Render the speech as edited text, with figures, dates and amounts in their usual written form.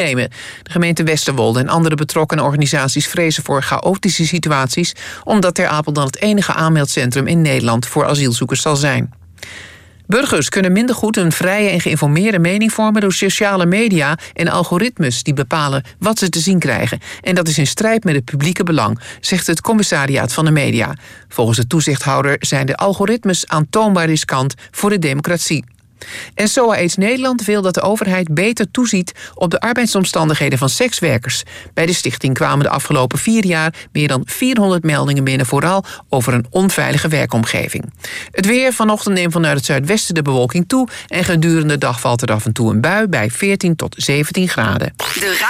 De gemeente Westerwolde en andere betrokkenen organisaties vrezen voor chaotische situaties, omdat Ter Apel dan het enige aanmeldcentrum in Nederland voor asielzoekers zal zijn. Burgers kunnen minder goed een vrije en geïnformeerde mening vormen door sociale media en algoritmes die bepalen wat ze te zien krijgen. En dat is in strijd met het publieke belang, zegt het commissariaat van de media. Volgens de toezichthouder zijn de algoritmes aantoonbaar riskant voor de democratie. En SOA-AIDS Nederland wil dat de overheid beter toeziet op de arbeidsomstandigheden van sekswerkers. Bij de stichting kwamen de afgelopen 4 jaar meer dan 400 meldingen binnen, vooral over een onveilige werkomgeving. Het weer: vanochtend neemt vanuit het zuidwesten de bewolking toe en gedurende de dag valt er af en toe een bui bij 14 tot 17 graden.